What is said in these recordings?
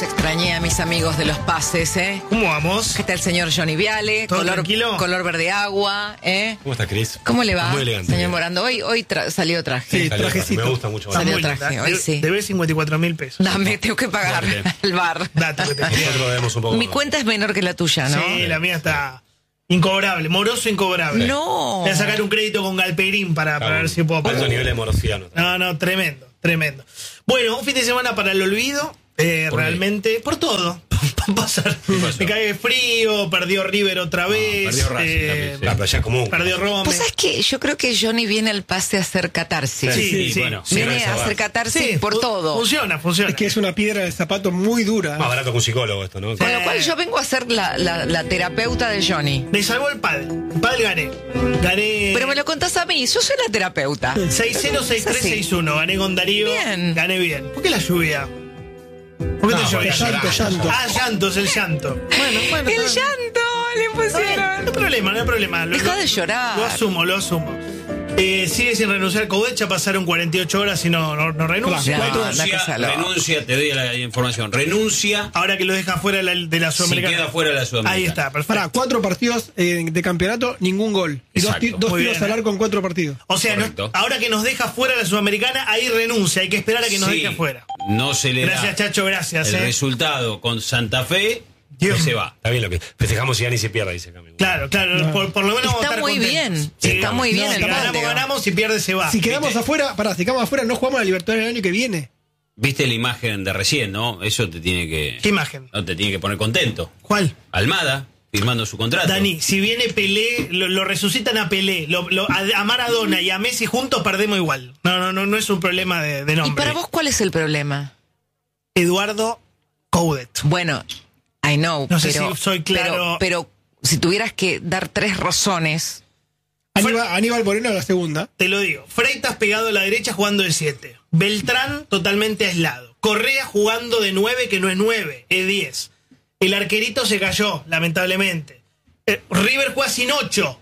los extrañé a mis amigos de los pases, ¿eh? ¿Cómo vamos? ¿Qué tal, señor Johnny Viale? ¿Todo tranquilo? Color verde agua, ¿eh? ¿Cómo está, Cris? ¿Cómo le va, Muy elegante. señor Morando? Hoy salió traje. Sí, Salió, trajecito. me gusta mucho. Está Salió muy traje, linda. hoy sí. Debe 54.000 pesos. Dame, tengo que pagar Dale. el bar. Date que te Nosotros debemos un poco. Mi cuenta es menor que la tuya, ¿no? Sí, la mía está incobrable, moroso incobrable. No. Voy a sacar un crédito con Galperín para ver si puedo pagar. Alto nivel de morosiano. No, tremendo. Bueno, un fin de semana para el olvido. Realmente, por todo. Para pasar. pasó? Me cae frío, perdió River otra vez. Perdió Racing también, sí. La playa es común. Perdió Rome. Pues sabes que yo creo que Johnny viene al pase a hacer catarsis. Sí. Bueno, Viene sí, a hacer catarsis por todo. Funciona. Es que es una piedra de zapato muy dura. Más barato que un psicólogo esto, ¿no? Con lo cual yo vengo a ser la terapeuta de Johnny. Me salvó el pádel. El pádel gané. Pero me lo contás a mí, yo soy la terapeuta. 6-0, 6-3, 6-1. Gané con Darío. Bien. Gané bien. ¿Por qué la lluvia? ¿Por qué No, te llueve? porque llanto. Ah, llanto, es el llanto. Bueno. El llanto le No hay pusieron. problema. Deja de llorar. Lo asumo. Sigue sin renunciar Coudet, ya pasaron 48 horas y no renuncia. Claro. Renuncia, te doy la información. Renuncia Ahora que lo deja fuera de la si Sudamericana. queda fuera de la Sudamericana. Ahí está, perfecto. Para 4 partidos de campeonato, ningún gol. Y dos Exacto. dos Muy tiros bien, al arco en 4 partidos. O sea, Correcto. ahora que nos deja fuera la Sudamericana, ahí renuncia. Hay que esperar a que nos Sí, deje fuera. No se le Gracias, da Chacho, gracias. el resultado con Santa Fe, Dios. se va. Está bien lo que festejamos y ya ni se pierda, dice Cami. Claro, por lo menos vamos a Está estar muy contentos. bien, Sí, está muy bien Si el planteo. ganamos, si pierde se va. Si quedamos afuera, no jugamos la Libertadores el año que viene. Viste la imagen de recién, ¿no? Eso te tiene que... ¿Qué imagen? No, te tiene que poner contento. ¿Cuál? Almada, firmando su contrato. Dani, si viene Pelé, lo resucitan a Pelé, a Maradona y a Messi juntos perdemos igual. No es un problema de nombre. ¿Y para vos cuál es el problema? Eduardo Coudet. Bueno, I know, No sé pero, si soy claro. pero si tuvieras que dar 3 razones. Aníbal Moreno a la segunda. Te lo digo. Freitas pegado a la derecha jugando de 7. Beltrán totalmente aislado. Correa jugando de 9, que no es 9, es 10. El arquerito se cayó, lamentablemente. River juega sin 8.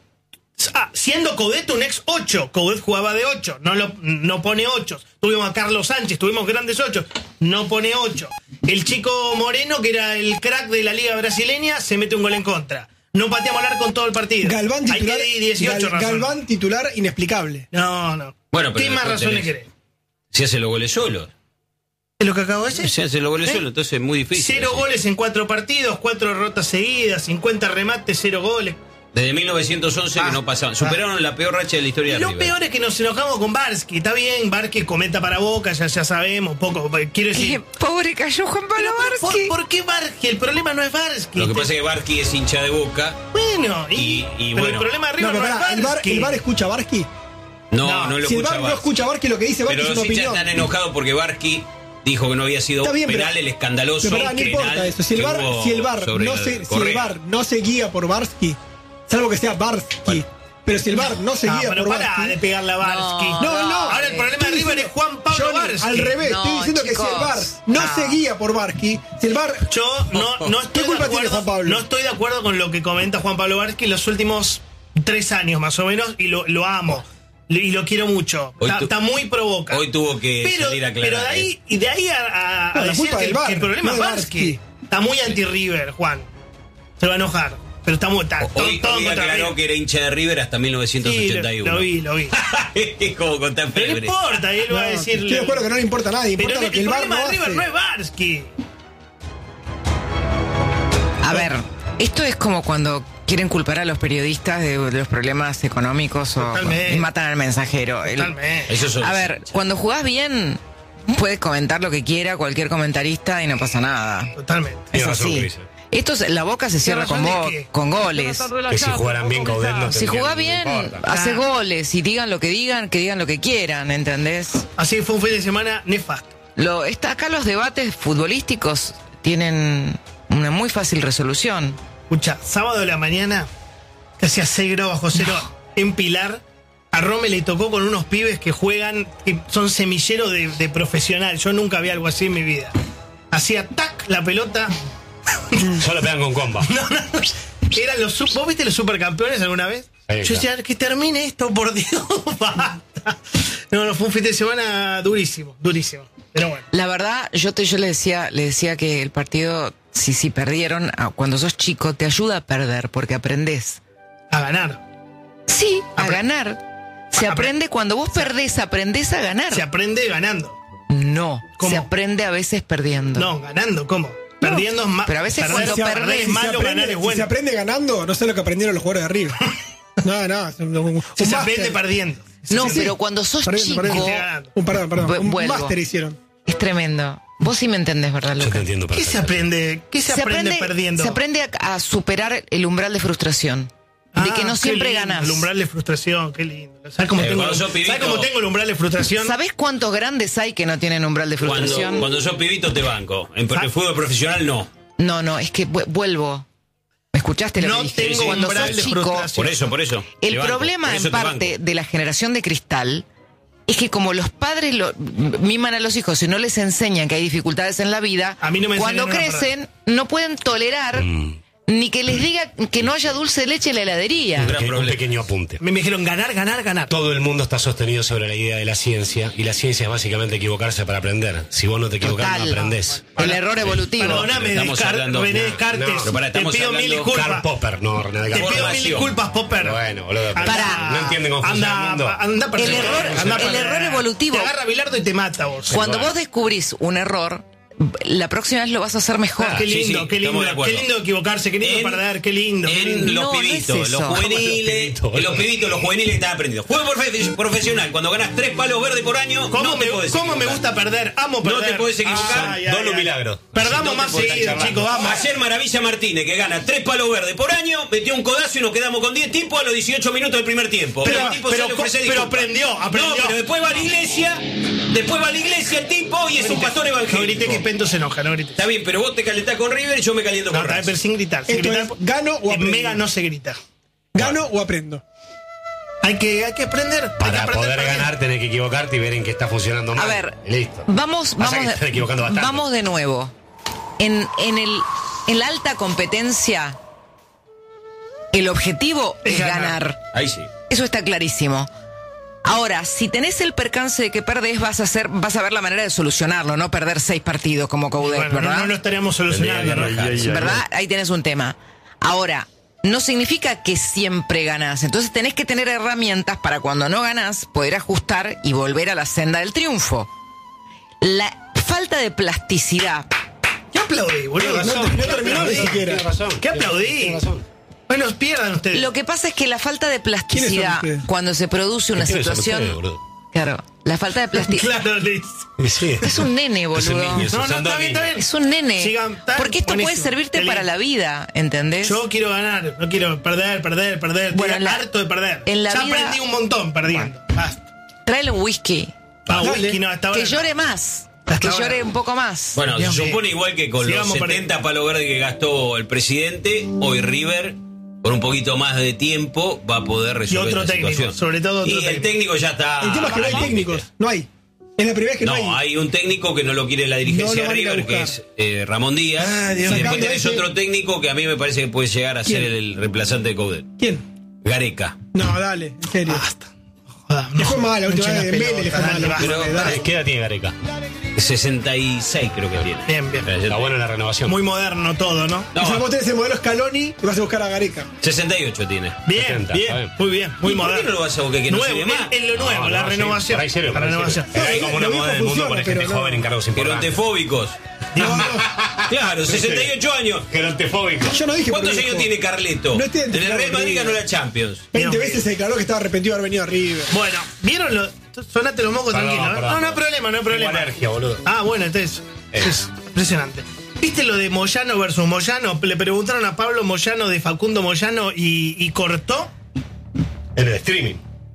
Siendo Coudet un ex 8. Coudet jugaba de 8. No pone 8. Tuvimos a Carlos Sánchez, tuvimos grandes 8. No pone 8. El chico Moreno, que era el crack de la liga brasileña, se mete un gol en contra. No pateamos al arco en todo el partido. Galván titular, Hay que 18 razones. Galván titular inexplicable. No. Bueno, pero ¿Qué más después razones tenés- querés? Si hace los goles solo. ¿Es lo que acabo de decir? Si hace los goles solo, entonces es muy difícil. 0 así. goles en 4 partidos, 4 derrotas seguidas, 50 remates, 0 goles. Desde 1911 que no pasaban. Superaron la peor racha de la historia Y de lo River. peor es que nos enojamos con Barsky. Está bien, Barsky cometa para Boca, ya sabemos, poco. Quiero decir. Pobre cayó Juan Pablo Barsky. ¿Por qué Barsky? El problema no es Barsky. Lo que pasa es que Barsky es hincha de Boca. Bueno, y pero bueno. el problema de No, River pero no, pará, es el Barsky. bar escucha a Barsky. No lo Si el escucha bar no Barsky. escucha a Barsky, lo que dice Barsky Pero es los una hinchas opinión. están enojados porque Barsky dijo que no había sido Está bien, penal pero- el escandaloso Pero pará, no penal importa eso. Si el que bar, hubo si el bar sobre no el se, si el Correa. bar no se guía por Barsky, salvo que sea Barsky. Pero si el bar no se guía pero por pará Barsky. de pegarle a Barsky. No. Ahora el problema de River es Juan Pablo Johnny, Barsky. al revés, No, estoy diciendo que si chicos. el bar no se guía por Barsky, si el bar Yo no estoy ¿Qué culpa de tiene acuerdo, Juan Pablo? no estoy de acuerdo con lo que comenta Juan Pablo Barsky los últimos 3 años más o menos y lo amo y lo quiero mucho. Hoy Está muy provoca. Hoy tuvo que salir a aclarar. Pero de ahí a No, la decir culpa que del VAR, que el problema no es de Barsky. Barsky. Está muy anti-River, Juan. Se va a enojar. Pero está muy Hoy todo contra aclaró River. que era hincha de River hasta Sí, 1981. lo vi. Es como contar Pero no febre. importa, él va a decir. estoy de acuerdo que no le importa a nadie, Pero importa lo que el el bar problema no de River hace. no es Barsky. A ver, esto es como cuando quieren culpar a los periodistas de los problemas económicos Totalmente. y matan al mensajero. Totalmente. Eso es A ver, cuando jugás bien, puedes comentar lo que quiera cualquier comentarista y no pasa nada. Totalmente. Es Tiene razón, así. Cris. La Boca se cierra ¿Tiene razón de qué? con goles. Que si jugaran bien Coudet no Si tendrían jugás ningún bien, importa. haces goles y digan lo que digan, que digan lo que quieran, ¿entendés? Así fue un fin de semana nefasto. Acá los debates futbolísticos tienen una muy fácil resolución. Escucha, sábado de la mañana, casi a 6 grados bajo cero, en Pilar, a Rome le tocó con unos pibes que juegan, que son semilleros de profesional. Yo nunca vi algo así en mi vida. Hacía tac la pelota. Solo pegan con comba. Eran ¿Vos viste los supercampeones alguna vez? Sí, Yo decía, que termine esto, por Dios, basta. No, fue un fin de semana durísimo. Pero bueno. La verdad, yo le decía que el partido, si perdieron, cuando sos chico, te ayuda a perder, porque aprendés. A ganar. Sí, a ganar. Se aprende, cuando vos perdés, aprendés a ganar. Se aprende ganando. No, ¿Cómo? se aprende a veces perdiendo. No, ganando, ¿cómo? Perdiendo es malo. Pero a veces cuando perdés es malo, ganar es Si bueno. se aprende ganando, no sé lo que aprendieron los jugadores de arriba. No. Si se aprende perdiendo. No, Sí, sí. pero cuando sos Perdiendo, chico, perdiendo. Perdón. Un Vuelvo. máster hicieron. es tremendo. Vos sí me entendés, ¿verdad, Yo te Lucas? entiendo ¿Qué se perfectamente. aprende? ¿Qué se aprende perdiendo? Se aprende a superar el umbral de frustración. De que no qué siempre lindo, ganás. El umbral de frustración, qué lindo. ¿Sabes cómo, cuando sos pibito- tengo el umbral de frustración? ¿Sabés cuántos grandes hay que no tienen umbral de frustración? Cuando sos pibito te banco. En el fútbol profesional no. No, es que vuelvo. ¿Me escuchaste lo No que dije? tengo Cuando umbral sos de chico, frustración. Por eso. el Te banco, problema por eso en te parte banco. de la generación de cristal es que como los padres miman a los hijos y no les enseñan que hay dificultades en la vida, A mí no me cuando enseñaron a crecen no pueden tolerar ni que les diga que no haya dulce de leche en la heladería. Un pequeño apunte. Me dijeron ganar. Todo el mundo está sostenido sobre la idea de la ciencia, y la ciencia es básicamente equivocarse para aprender. Si vos no te equivocás, no Total. aprendés. El error evolutivo. Perdóname, Estamos hablando- René no, Descartes. no, pero pará, te estamos pido mil hablando- disculpas. Karl Popper, no René Te Descartes. pido mil Formación. disculpas, Popper. Bueno, boludo. Pará. No entienden cómo funciona el mundo. Anda a perseguir. El error evolutivo. Te agarra Bilardo y te mata vos. Cuando Bueno. vos descubrís un error, la próxima vez lo vas a hacer mejor. Qué Sí, lindo, sí, qué lindo. estamos de acuerdo. Qué lindo equivocarse, qué lindo perder, qué lindo. Qué En lindo. los No, no pibitos, es los eso. juveniles, los juveniles están aprendiendo. Juego profesional, cuando ganas 3 palos verdes por año, ¿Cómo, no te podés cómo me equivocar. gusta perder? Amo perder. No te podés equivocar. Dono milagro. Perdamos No te más podés seguido, charlar. chicos, vamos. Ayer Maravilla Martínez, que gana 3 palos verdes por año, metió un codazo y nos quedamos con 10 tipos a los 18 minutos del primer tiempo. Pero- El tipo pero- sale a ofrecer pero disculpas. aprendió. No, pero después va a la iglesia el tipo y es un pastor No grité evangélico. que Pento se enoja, no grité. Está bien, pero vos te calentás con River y yo me caliento No, con está bien, pero Racing. sin gritar. Sin Esto gritar. es, ¿gano o En aprendo? Mega no se grita. ¿Gano o aprendo? Hay que aprender. hay que Para aprender poder perdiendo. ganar tenés que equivocarte y ver en qué está funcionando mal. A ver, Y listo. vamos Pasa que están equivocando bastante. vamos de nuevo. En la alta competencia, el objetivo Es es ganar. ganar. Ahí sí. Eso está clarísimo. Ahora, si tenés el percance de que perdés, vas a ver la manera de solucionarlo, no perder 6 partidos como Coudet, Bueno, ¿verdad? no lo estaríamos solucionando. Tendría que ¿no? rajar. ¿Verdad? Ahí tenés un tema. Ahora, no significa que siempre ganás. Entonces tenés que tener herramientas para cuando no ganás, poder ajustar y volver a la senda del triunfo. La falta de plasticidad. ¿Qué aplaudí, boludo? No terminó ni siquiera. Tienes razón. ¿Qué aplaudí? Tienes razón. Bueno, pierdan ustedes. Lo que pasa es que la falta de ¿Quiénes son plasticidad, ustedes? cuando se produce una ¿Quiénes son situación... ustedes, boludo? Claro, la falta de plasticidad... Claro, Liz. Sí. Es un nene, Es un boludo. niño, No, son está dos bien, está niños. bien. Es un nene. Sigan, está Porque esto puede buenísimo. servirte Qué para lindo. la vida, ¿entendés? Yo quiero ganar, no quiero perder. Bueno, Estoy harto de perder. en la ya vida- aprendí un montón perdiendo. Basta. Tráele un whisky. Ah, Dale. whisky no, hasta ahora. Que llore más. Hasta Que ahora. llore un poco más. Bueno, Dios se mío. supone igual que con Sigamos los 70 perdiendo. palos verdes que gastó el presidente, hoy River, con un poquito más de tiempo, va a poder resolver otro esta técnico, situación. sobre todo otro Y el técnico. técnico ya está... El tema es que no hay al límite. técnicos. No hay. Es la primera vez que no, No, hay un técnico que no lo quiere la No dirigencia lo de van a ir a River, que buscar. es Ramón Díaz. Ah, Dios y después Sacando tenés ese- otro técnico que a mí me parece que puede llegar a ser ¿Quién? el reemplazante de Coudet. ¿Quién? Gareca. No, dale, en serio. Basta. Joda, Le fue mal la última hinchen vez, las Vélez le fue pelotas, mal. dale, basta, Pero- dale. ¿Qué edad tiene Gareca? 66 creo que tiene. Bien, bien. Está bueno la renovación. Muy moderno todo, ¿no? O sea, No, vos tenés el modelo Scaloni y vas a buscar a Gareca. 68 tiene. Bien, 70, bien, está bien. muy bien, muy ¿Y por qué moderno. no lo vas a buscar que no Nuevo, sirve más? es lo nuevo, No, la no, sí. renovación. Por ahí sirve, la por ahí renovación. sirve. Hay como una Lo mismo moda del mundo funciona, por gente pero no. joven en cargos importantes. Gerontefóbicos. Claro, 68 años. Gerontefóbico. Yo no dije ¿Cuántos por años viejo. tiene Carleto? No estoy en el identificado Real Madrid con ganó River. la Champions. 20 Dios veces mío. se declaró que estaba arrepentido de haber venido a River. Bueno, ¿vieron lo? Sonate los mocos Perdón, tranquilo. ¿eh? perdón, No, no hay perdón. problema, no hay Tengo problema. alergia, boludo. Ah, bueno, entonces. Es impresionante. ¿Viste lo de Moyano versus Moyano? Le preguntaron a Pablo Moyano de Facundo Moyano y cortó. En el streaming.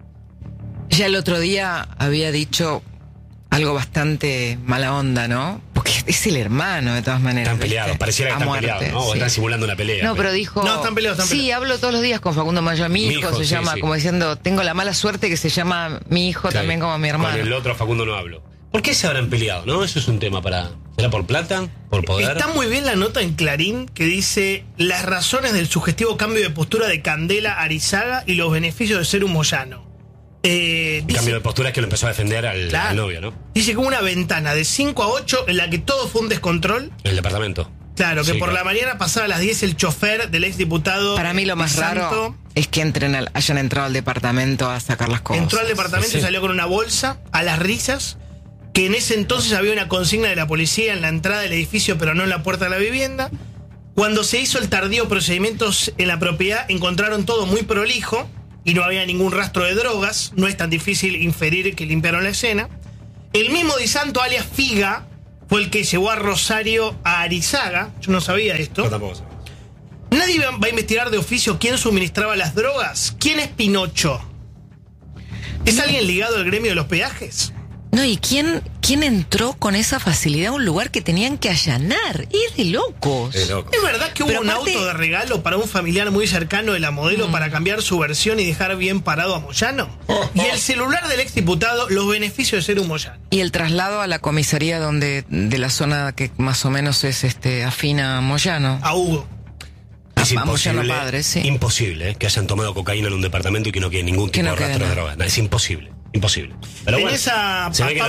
Ya el otro día había dicho algo bastante mala onda, ¿no? Porque es el hermano, de todas maneras. Están ¿viste? peleados, pareciera que A están muerte, peleados, ¿no? O sí. están simulando una pelea. No, pero dijo... No, están peleados, están Sí, peleados. hablo todos los días con Facundo Moyano. Mi hijo se sí, llama, sí. como diciendo, tengo la mala suerte que se llama mi hijo Sí. también como mi hermano. Con el otro Facundo no hablo. ¿Por qué se habrán peleado, no? Eso es un tema para... ¿Será por plata? ¿Por poder? Está muy bien la nota en Clarín que dice las razones del sugestivo cambio de postura de Candela Arizaga y los beneficios de ser un Moyano. El cambio de postura es que lo empezó a defender al novio, ¿no? Dice que hubo una ventana de 5 a 8 en la que todo fue un descontrol. El departamento. Claro, que por la mañana pasada a las 10 el chofer del exdiputado. Para mí lo más raro es que hayan entrado al departamento a sacar las cosas. Entró al departamento y salió con una bolsa a las risas, que en ese entonces había una consigna de la policía en la entrada del edificio, pero no en la puerta de la vivienda. Cuando se hizo el tardío procedimiento en la propiedad, encontraron todo muy prolijo y no había ningún rastro de drogas. No es tan difícil inferir que limpiaron la escena. El mismo Di Santo, alias Figa, fue el que llevó a Rosario a Arizaga. Yo no sabía esto. Yo tampoco sabía. Nadie va a investigar de oficio quién suministraba las drogas. ¿Quién es Pinocho? ¿Es alguien ligado al gremio de los peajes? No, ¿y quién entró con esa facilidad a un lugar que tenían que allanar? Es de locos. ¿Es verdad que hubo un auto de regalo para un familiar muy cercano de la modelo para cambiar su versión y dejar bien parado a Moyano? Y el celular del exdiputado, los beneficios de ser un Moyano. Y el traslado a la comisaría de la zona que más o menos es afina a Moyano. A Hugo. Es imposible, Moyano padre, sí. Imposible que hayan tomado cocaína en un departamento y que no quede ningún tipo de rastro de droga. No, es imposible. Imposible. Pero bueno, a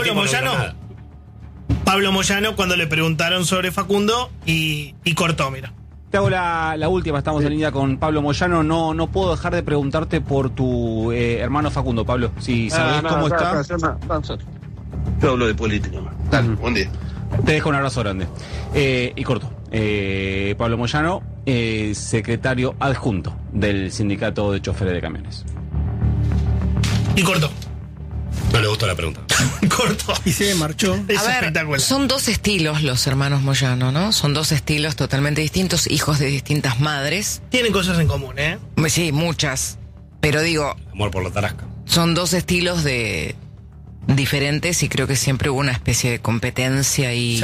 Pablo Moyano cuando le preguntaron sobre Facundo y cortó, mira. Te hago la última, estamos en línea con Pablo Moyano. No puedo dejar de preguntarte por tu hermano Facundo, Pablo. Si sabés cómo está. Yo hablo de política. Dale, buen día. Te dejo un abrazo grande. Y corto. Pablo Moyano, secretario adjunto del Sindicato de Choferes de Camiones. Y cortó. No le gustó la pregunta. Cortó. Y se marchó. Es a ver, espectacular. son dos estilos los hermanos Moyano, ¿no? Son dos estilos totalmente distintos, hijos de distintas madres. Tienen cosas en común, ¿eh? Sí, muchas. Pero digo, Amor por la tarasca. son dos estilos diferentes y creo que siempre hubo una especie de competencia y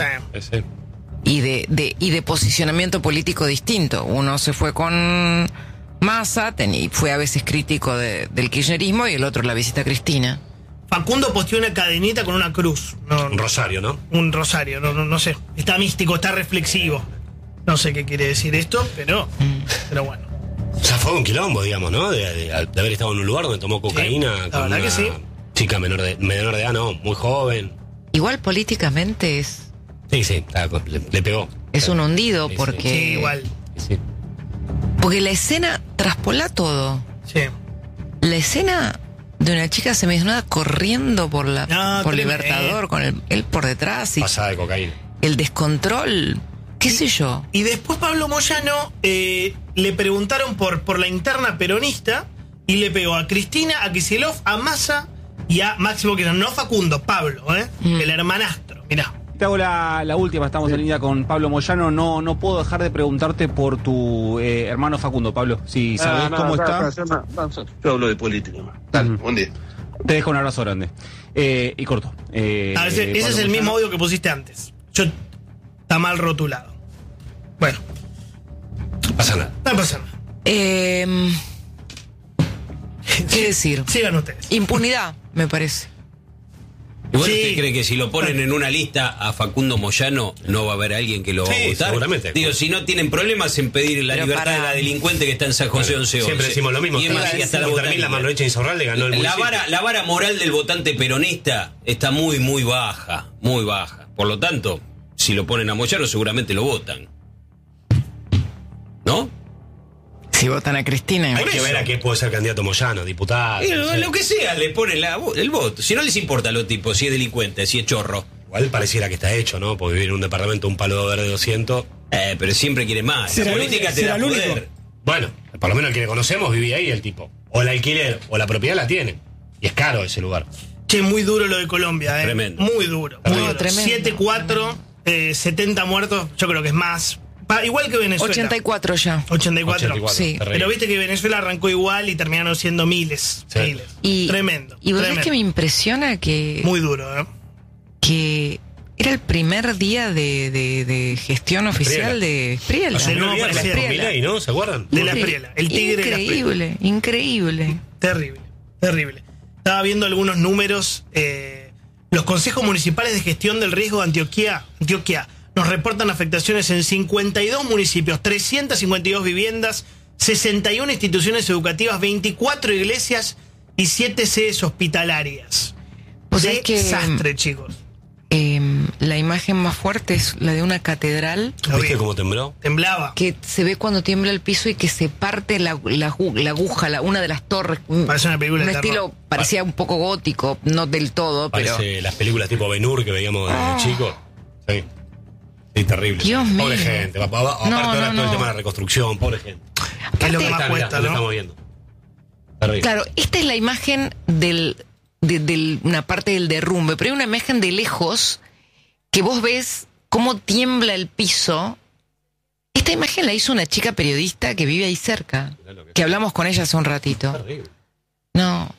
de posicionamiento político distinto. Uno se fue con Massa y fue a veces crítico del kirchnerismo y el otro la visita a Cristina. Facundo posteó una cadenita con una cruz. Un rosario, ¿no? Un rosario, no sé. Está místico, está reflexivo. No sé qué quiere decir esto, pero bueno. O sea, fue un quilombo, digamos, ¿no? De haber estado en un lugar donde tomó cocaína con una chica menor de edad, ¿no? Muy joven. Igual políticamente es... Sí, le pegó. Es un hundido porque... Sí, igual. Sí. Porque la escena traspola todo. Sí. La escena de una chica semidesnuda corriendo por Libertador con él por detrás y pasada de cocaína. El descontrol, qué sé yo. Y después Pablo Moyano le preguntaron por la interna peronista y le pegó a Cristina, a Kicillof, a Massa y a Máximo Kirchner. No Facundo, Pablo, el hermanastro. Mirá. Te hago la última, estamos en línea con Pablo Moyano. No puedo dejar de preguntarte por tu hermano Facundo, Pablo. Si sabés cómo está. Yo hablo de política. Dale, buen día. Te dejo un abrazo grande. Y corto. Ese es el mismo audio que pusiste antes. Está mal rotulado. Bueno. No pasa nada. No pasa nada. ¿Qué decir? Sigan ustedes. Impunidad, me parece. Igual ¿usted cree que si lo ponen en una lista a Facundo Moyano no va a haber alguien que lo va a votar? Seguramente. Digo, si no tienen problemas en pedir la libertad de la delincuente que está en San José 11. Siempre decimos lo mismo. Y hasta la Manroecha Insaurralde ganó el municipio. La vara moral del votante peronista está muy, muy baja. Muy baja. Por lo tanto, si lo ponen a Moyano seguramente lo votan. ¿No? Si votan a Cristina... Hay que ver a qué puede ser candidato Moyano, diputado. Lo que sea, le ponen el voto. Si no les importa a los tipos, si es delincuente, si es chorro. Igual pareciera que está hecho, ¿no? Porque vivir en un departamento un palo verde de 200... pero siempre quiere más. La política te da poder. Bueno, por lo menos el que le conocemos vivía ahí el tipo. O el alquiler o la propiedad la tiene. Y es caro ese lugar. Che, muy duro lo de Colombia, Tremendo. Muy duro. Muy duro. 7-4, 70 muertos, yo creo que es más. Igual que Venezuela. 84 ya. 84. Sí. Pero viste que Venezuela arrancó igual y terminaron siendo miles. Sí. Miles. Tremendo. Y vos ves que me impresiona que... Muy duro, Que era el primer día de gestión oficial de Espriella. Del nuevo presidente. Milei, ¿no? ¿Se acuerdan? De la Espriella. El tigre increíble, de la increíble. Terrible. Estaba viendo algunos números. Los consejos municipales de gestión del riesgo de Antioquia nos reportan afectaciones en 52 municipios, 352 viviendas, 61 instituciones educativas, 24 iglesias y 7 sedes hospitalarias. Pues es que Desastre, chicos. La imagen más fuerte es la de una catedral. ¿Viste cómo tembló? Temblaba. Que se ve cuando tiembla el piso y que se parte la aguja, una de las torres. Parece una película un de estilo terror. parecía un poco gótico, no del todo, Parece pero las películas tipo Ben-Hur que veíamos desde chico. Sí. Sí, terrible. Dios mío. Pobre gente. Aparte ahora todo el tema de la reconstrucción, pobre gente. Que es lo que más Mirá, cuesta, lo ¿no? estamos viendo. Terrible. claro, esta es la imagen de una parte del derrumbe, pero hay una imagen de lejos que vos ves cómo tiembla el piso. Esta imagen la hizo una chica periodista que vive ahí cerca, que hablamos con ella hace un ratito. Terrible. No.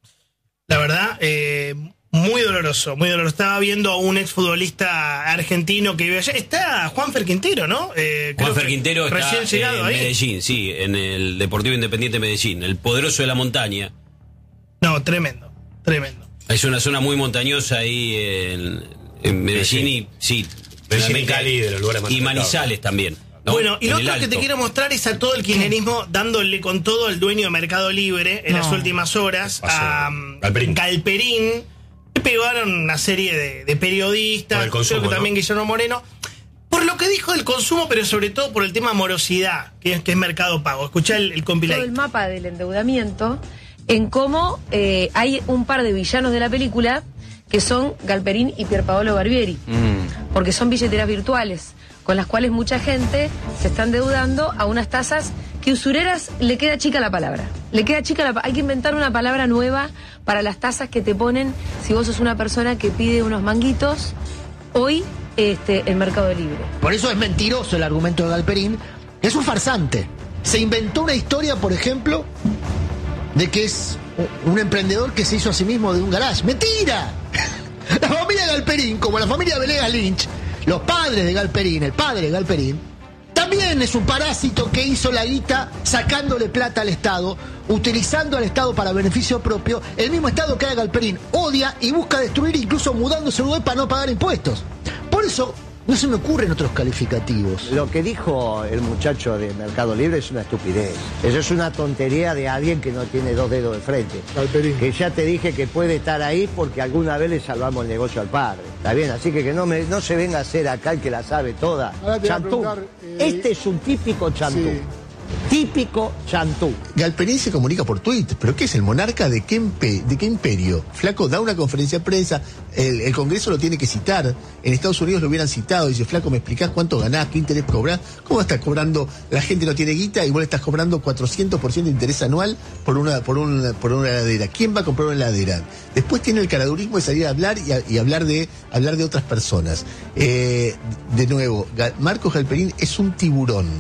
La verdad, muy doloroso, muy doloroso. Estaba viendo a un exfutbolista argentino que vive allá. Está Juanfer Quintero, ¿no? Juanfer Quintero está recién llegado en ahí. Medellín, sí, en el Deportivo Independiente Medellín, el poderoso de la montaña. No, tremendo, tremendo. Es una zona muy montañosa ahí en Medellín y sí, Medellín y Cali, de los lugares más y afectados. Manizales también. ¿no? Bueno, y lo En el otro que te Alto. quiero mostrar es a todo el kirchnerismo dándole con todo al dueño de Mercado Libre en las últimas horas, ¿Qué pasó? a Galperín. Le pegaron una serie de periodistas, Por el consumo, creo que también ¿no? Guillermo Moreno, por lo que dijo del consumo, pero sobre todo por el tema morosidad, que es Mercado Pago. Escuchá el todo compilado. el mapa del endeudamiento en cómo hay un par de villanos de la película que son Galperín y Pierpaolo Barbieri, porque son billeteras virtuales con las cuales mucha gente se está endeudando a unas tasas que usureras le queda chica la palabra. Hay que inventar una palabra nueva para las tasas que te ponen si vos sos una persona que pide unos manguitos hoy en Mercado Libre. Por eso es mentiroso el argumento de Galperín. Es un farsante. Se inventó una historia, por ejemplo, de que es un emprendedor que se hizo a sí mismo de un garage. ¡Mentira! La familia Galperín, como la familia Venegas Lynch, los padres de Galperín, el padre de Galperín, también es un parásito que hizo la guita sacándole plata al Estado, utilizando al Estado para beneficio propio, el mismo Estado que a Galperín odia y busca destruir, incluso mudándose al web para no pagar impuestos. Por eso no se me ocurren otros calificativos. Lo que dijo el muchacho de Mercado Libre es una estupidez. Eso es una tontería de alguien que no tiene 2 dedos de frente. Galperín. Que ya te dije que puede estar ahí porque alguna vez le salvamos el negocio al padre. Está bien, así que no se venga a hacer acá el que la sabe toda. Ahora te voy a Chantú. preguntar, Este es un típico chantú. Sí. Típico chantú. Galperín se comunica por tweet, pero ¿qué es el monarca de qué imperio? Flaco da una conferencia de prensa, el Congreso lo tiene que citar, en Estados Unidos lo hubieran citado, dice, Flaco, ¿me explicás cuánto ganás, qué interés cobrás? ¿Cómo estás cobrando? La gente no tiene guita y vos le estás cobrando 400% de interés anual por una heladera. ¿Quién va a comprar una heladera? Después tiene el caradurismo de salir a hablar y hablar de otras personas. De nuevo, Marcos Galperín es un tiburón.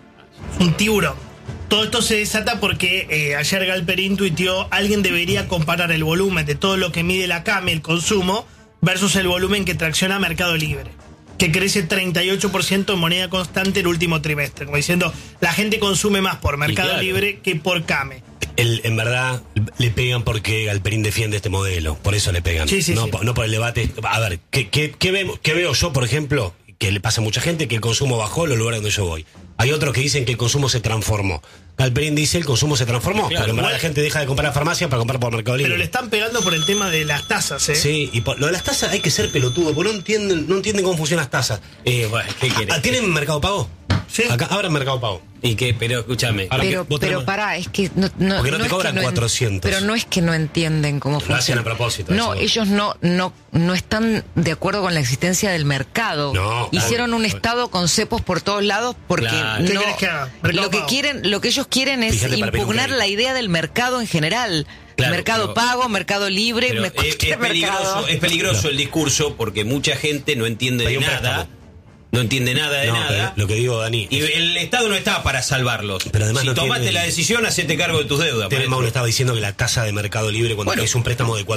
Un tiburón. Todo esto se desata porque ayer Galperín tuiteó: alguien debería comparar el volumen de todo lo que mide la CAME, el consumo, versus el volumen que tracciona Mercado Libre, que crece 38% en moneda constante el último trimestre. Como diciendo, la gente consume más por Mercado claro. Libre que por CAME. En verdad, le pegan porque Galperín defiende este modelo. Por eso le pegan. Sí, sí, no, sí. no por el debate. A ver, ¿qué veo yo, por ejemplo? Que le pasa a mucha gente que el consumo bajó en los lugares donde yo voy. Hay otros que dicen que el consumo se transformó. Galperín dice el consumo se transformó. Claro, porque en verdad igual- la gente deja de comprar a farmacia para comprar por Mercado Libre. Pero le están pegando por el tema de las tasas, ¿eh? Sí, y por lo de las tasas hay que ser pelotudo, porque no entienden cómo funcionan las tasas. Bueno, ¿qué querés? ¿Tienen Mercado Pago? Sí. Acá abran Mercado Pago. ¿Y qué? Pero escúchame. Ahora que Pero vos tenés- pará, es que no Porque no te es cobran que 400. Pero no es que no entienden cómo funciona. Lo hacen a propósito, No, eso. ellos no están de acuerdo con la existencia del mercado. No, Hicieron un claro. estado con cepos por todos lados porque Claro. ¿Qué no querés que haga? Mercado lo que Pago. quieren, lo que ellos quieren es Fíjate, para pedir un impugnar crédito. la idea del mercado en general. Claro, Mercado pero- Pago, Mercado Libre, Pero es cualquier peligroso, mercado. es peligroso el discurso porque mucha gente no entiende de Hay un nada. préstamo. No entiende nada de No, nada. pero lo que digo, Dani. Y el Estado no está para salvarlos. Pero además si no tomaste tiene- la decisión, hacete cargo de tus deudas. Mauro maestro. estaba diciendo que la tasa de Mercado Libre cuando Bueno. es un préstamo de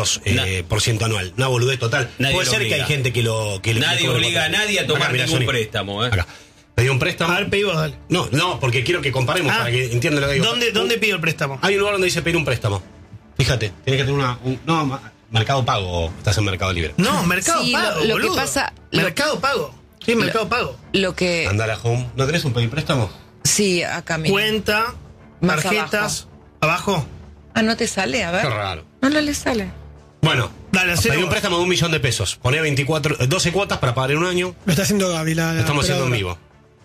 400% anual. Una boludez total. Nadie Puede lo ser obliga. que hay gente que lo... Que le Nadie cobre obliga a 400. nadie a tomar Acá, mirá, ningún Sony. préstamo. Acá. Pedí un préstamo. A ver, pedí vos, dale. No, porque quiero que comparemos para que entiendan lo que digo. ¿Dónde pido el préstamo? Hay un lugar donde dice pedir un préstamo. Fíjate, tienes que tener Mercado Pago, estás en Mercado Libre. No, Mercado Sí, Pago, lo que boludo. pasa- Mercado Pago. Sí, Mercado Pago. Lo que Anda a la home. ¿No tenés un pedir préstamo? sí, acá mismo. Cuenta, Más tarjetas, abajo. Ah, ¿no te sale? A ver. Qué raro. No le sale. Bueno, Dale, pedí hacelo. un préstamo de $1.000.000. Poné 12 cuotas para pagar en un año. Lo está haciendo Gaby, Lo estamos haciendo en vivo.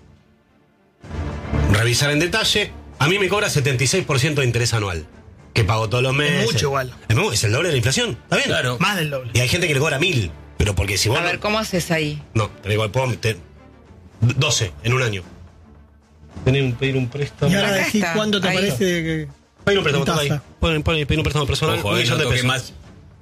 Revisar en detalle. A mí me cobra 76% de interés anual. Que pago todos los meses. Es mucho igual. Es el doble de la inflación. ¿Está bien? Claro. Más del doble. Y hay gente que le cobra 1.000. Pero porque si vos. A ver, ¿cómo haces ahí? No, te digo, puedo meter 12 en un año. Pedir un préstamo. Y ahora Acá decís está, cuánto te ahí. parece que. Pedir un préstamo, toca ahí. Tasa. Pedir un préstamo personal. Ojo, $1 millón no de toque pesos. más.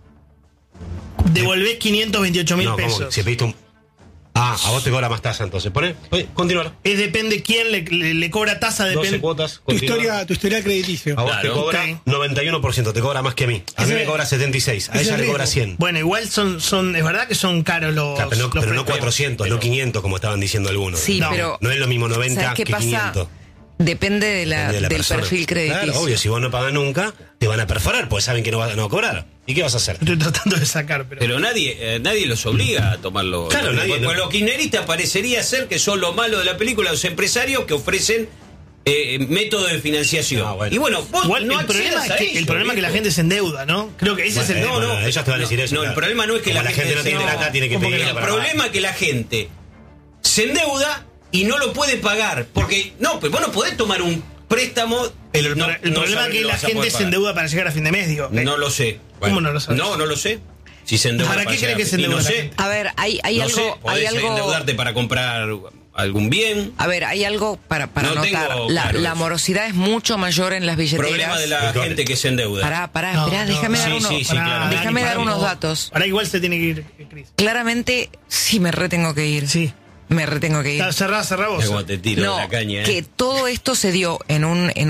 Devolvés 528.000 No, ¿cómo? pesos. Si pediste un. Ah, a vos te cobra más tasa entonces. Continuar. Depende quién le cobra tasa, 12 depende. cuotas. Tu continuar. historial crediticio. A vos te Claro. cobra Ok. 91%, te cobra más que a mí. A mí Ese- me cobra 76, a ese ella le riesgo. cobra 100. Bueno, igual es verdad que son caros los. Claro, pero no los pero no préstamos. 400, no 500 como estaban diciendo algunos. Sí, No, pero. No es lo mismo 90 ¿Sabes qué que pasa? 500. Depende de Depende de la del persona. perfil crediticio. Claro, obvio, si vos no pagas nunca, te van a perforar, porque saben que no vas a cobrar. ¿Y qué vas a hacer? Estoy tratando de sacar, pero. Pero nadie los obliga a tomarlo. Claro, nadie, Porque no. los kirchneristas parecería ser que son lo malo de la película, los empresarios que ofrecen métodos de financiación. Ah, bueno. Y bueno, vos Igual no el problema accedas es a que, ello, el problema es que la viejo. gente se endeuda, ¿no? Creo que ese es el. Bueno, no, ellas te van a decir eso. no, el claro. problema no es que Como la gente no tiene se- plata, tiene que ¿cómo que pedir. no? El problema es que la gente se endeuda y no lo puede pagar. Porque, no, pues vos no podés tomar un préstamo. El no problema saber es que lo la vas a gente poder se pagar. endeuda para llegar a fin de mes, digo. No lo sé. ¿Cómo no lo sabes? No lo sé. Si se endeuda ¿Para qué llegar crees que se a- y endeuda no la sé. gente? A ver, hay No algo. sé, Hay podés algo. endeudarte para comprar algún bien. A ver, hay algo para No notar. tengo La claro eso. morosidad es mucho mayor en las billeteras. Problema de la gente que se endeuda. Pará, No, esperá, no, déjame sí, dar unos, sí, sí, claro. déjame dar unos datos. Ahora igual se tiene que ir, Cris. Claramente, sí me retengo que ir. Sí. Me retengo que ir. Cerrá vos. Mira cómo te tiro No, la caña. que todo esto se dio en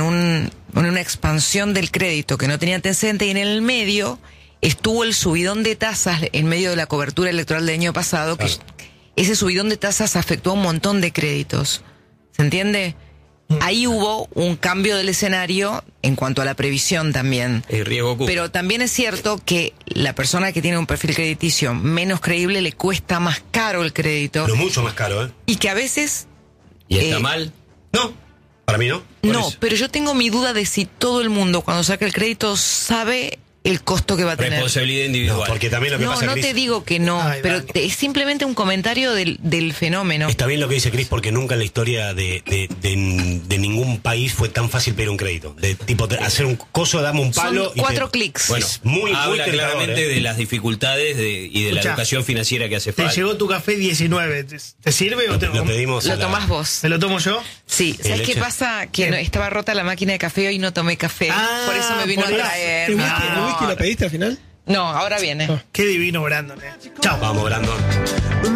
una expansión del crédito que no tenía antecedente y en el medio estuvo el subidón de tasas en medio de la cobertura electoral del año pasado, que ese subidón de tasas afectó a un montón de créditos. ¿Se entiende? Ahí hubo un cambio del escenario en cuanto a la previsión también. El riesgo ocupa. Pero también es cierto que la persona que tiene un perfil crediticio menos creíble le cuesta más caro el crédito Pero mucho más caro, ¿eh? y que a veces ¿Y está eh, mal? No, para mí no. no, eso. pero yo tengo mi duda de si todo el mundo cuando saca el crédito sabe el costo que va a tener. Responsabilidad individual. No, porque también lo que No, pasa, no Cris, te digo que no, Ay, pero Dani. es simplemente un comentario del fenómeno. está bien lo que dice Cris, porque nunca en la historia de ningún país fue tan fácil pedir un crédito. De tipo, hacer un coso, dame un palo. Son 4 clics. Bueno, Es muy habla tentador, claramente ¿eh? de las dificultades y de la Escuchá, educación financiera que hace Te falta. llegó tu café 19. ¿Te sirve o te Lo pedimos. Lo a la- tomás vos. ¿Me lo tomo yo? Sí, ¿sabes leche? qué pasa? Que no- estaba rota la máquina de café y no tomé café. Ah, por eso me vino a por eso. traer. ¿El mi whisky, amor. el whisky lo pediste al final? No, ahora viene. Qué divino, Brandon. Chao. Vamos, Brandon.